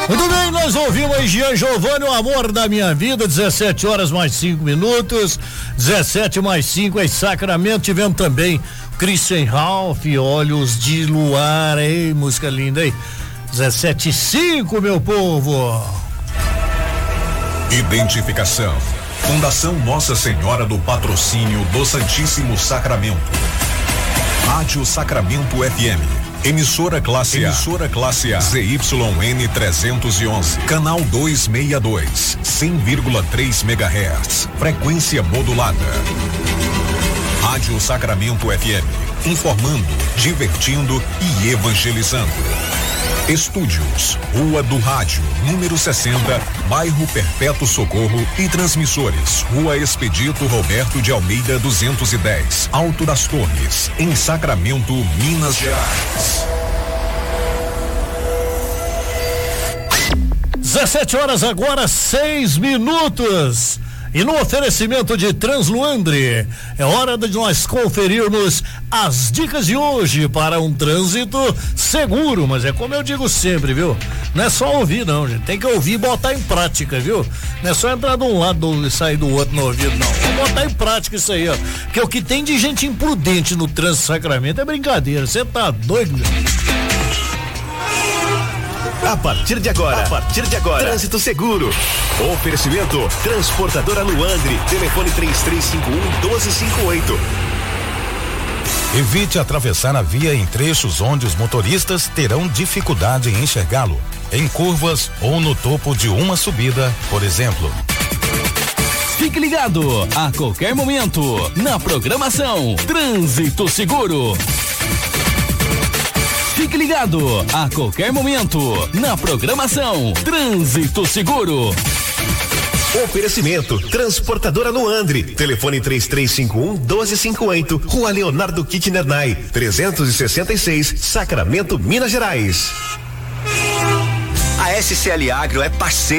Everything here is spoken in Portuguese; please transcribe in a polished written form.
Muito bem, nós ouvimos aí Jean Giovanni, o amor da minha vida, 17 horas mais 5 minutos, 17 mais 5 em Sacramento. Tivemos também Christian Ralph, Olhos de Luar, aí, música linda aí. 17:05, meu povo. Identificação: Fundação Nossa Senhora do Patrocínio do Santíssimo Sacramento. Rádio Sacramento FM. Emissora classe A. ZYN 311. Canal 262. 100,3 MHz. Frequência modulada. Rádio Sacramento FM. Informando, divertindo e evangelizando. Estúdios, Rua do Rádio, número 60, bairro Perpétuo Socorro, e transmissores, Rua Expedito Roberto de Almeida 210, Alto das Torres, em Sacramento, Minas Gerais. 17 horas agora, 6 minutos. E no oferecimento de Transluandre, é hora de nós conferirmos as dicas de hoje para um trânsito seguro. Mas é como eu digo sempre, viu? Não é só ouvir, não, gente. Tem que ouvir e botar em prática, viu? Não é só entrar de um lado e sair do outro no ouvido, não. Vamos botar em prática isso aí, ó. Porque o que tem de gente imprudente no trânsito Sacramento é brincadeira. Você tá doido, meu? A partir de agora, Trânsito Seguro. Oferecimento Transportadora Luandre, telefone 3351-1258. Evite atravessar a via em trechos onde os motoristas terão dificuldade em enxergá-lo, em curvas ou no topo de uma subida, por exemplo. Fique ligado, a qualquer momento, na programação Trânsito Seguro. Fique ligado, a qualquer momento, na programação Trânsito Seguro. Oferecimento Transportadora Luandre, telefone 3351-1258, Rua Leonardo Kittner-Nay, 366, Sacramento, Minas Gerais. A SCL Agro é parceira